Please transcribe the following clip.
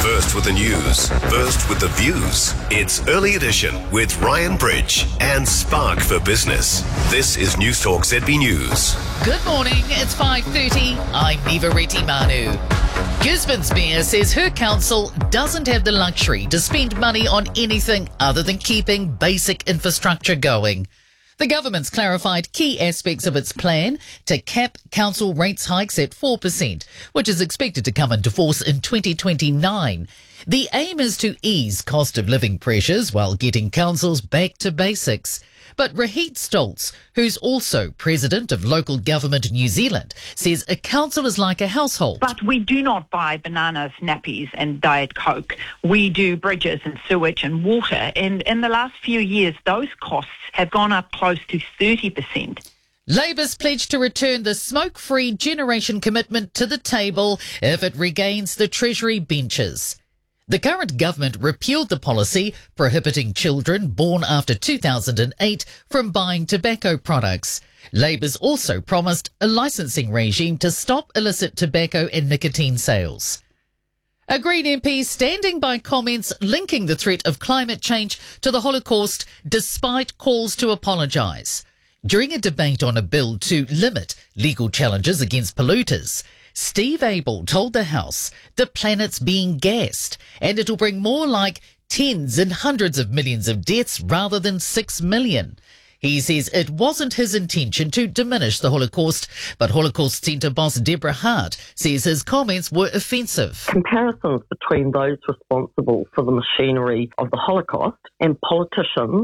First with the news, first with the views. It's Early Edition with Ryan Bridge and Spark for Business. This is News Talk ZB News. Good morning, it's 5:30. I'm Niva Retimanu. Gisborne's mayor says her council doesn't have the luxury to spend money on anything other than keeping basic infrastructure going. The government's clarified key aspects of its plan to cap council rates hikes at 4%, which is expected to come into force in 2029. The aim is to ease cost of living pressures while getting councils back to basics. But Rahit Stoltz, who's also president of Local Government New Zealand, says a council is like a household. But we do not buy bananas, nappies and Diet Coke. We do bridges and sewage and water. And in the last few years, those costs have gone up close to 30%. Labour's pledged to return the smoke-free generation commitment to the table if it regains the Treasury benches. The current government repealed the policy prohibiting children born after 2008 from buying tobacco products. Labour's also promised a licensing regime to stop illicit tobacco and nicotine sales. A Green MP standing by comments linking the threat of climate change to the Holocaust despite calls to apologise. During a debate on a bill to limit legal challenges against polluters, Steve Abel told the House the planet's being gassed and it'll bring more like tens and hundreds of millions of deaths rather than 6 million. He says it wasn't his intention to diminish the Holocaust, but Holocaust Centre boss Deborah Hart says his comments were offensive. Comparisons between those responsible for the machinery of the Holocaust and politicians